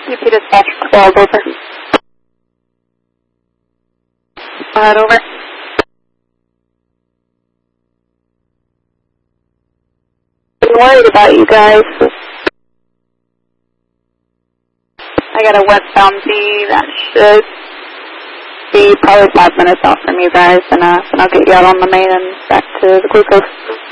UP dispatch 12, over. Go ahead, over. I'm worried about you guys. I got a westbound V that should be probably 5 minutes out from you guys, and I'll get you out on the main and back to the glucose.